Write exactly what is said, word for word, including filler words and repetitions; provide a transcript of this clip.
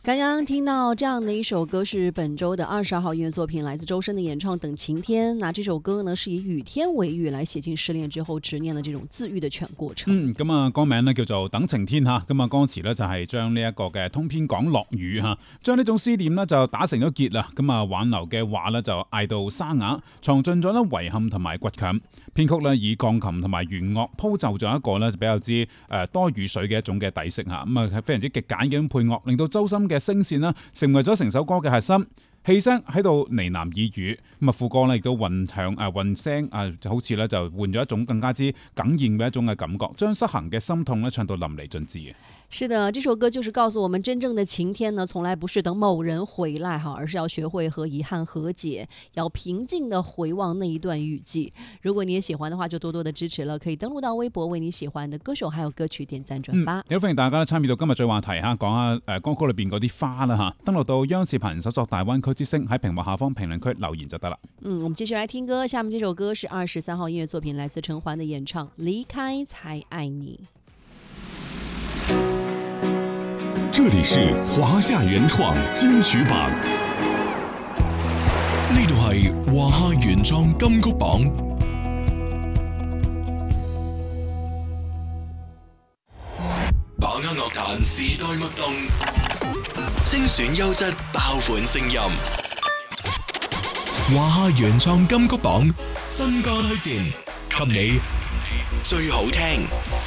刚刚听到这样的一首歌是本周的二十二號音樂作品，來自周深的演唱《等晴天》。那這首歌呢是以雨天為喻來寫進失戀之後執念的這種自癒的全過程。 嗯，咁啊歌名呢叫做《等晴天》吓，咁啊歌詞呢就係將呢一個嘅通篇講落雨吓，將呢種思念呢就打成咗結啦。咁啊挽留嘅話呢就嗌到沙啞，藏進咗呢遺憾同埋倔強。編曲呢以鋼琴同埋弦樂鋪就咗一個呢比較之誒多雨水嘅一種嘅底色吓，咁啊係非常之極簡嘅配樂，令到周深嘅聲線啦成為咗成首歌嘅核心。氣聲喺度呢喃耳語，咁啊副歌咧亦都混響誒混聲啊，就好似咧就換咗一種更加之哽咽嘅一種嘅感覺，將失衡嘅心痛咧唱到淋漓盡致嘅。 是的，這首歌就是告訴我們，真正的晴天呢，從來不是等某人回來哈，而是要學會和遺憾和解，要平靜的回望那一段雨季。如果你也喜歡的話，就多多的支持了，可以登錄到微博為你喜歡的歌手還有歌曲點讚轉發。 亦都歡迎大家咧參與到今日最話題嚇，講下誒歌曲裏邊嗰啲花啦嚇，登錄到央視頻搜索大灣區之聲，喺屏幕下方評論區留言就得啦。 嗯，我們繼續來聽歌，下面這首歌是二十三號音樂作品，來自陳寰的演唱《離開才愛你》。 這裡是華夏原創金曲榜，呢度係華夏原創金曲榜。把握樂壇時代脈動，精選優質爆款聲音。華夏原創金曲榜新歌推薦，給你最好聽。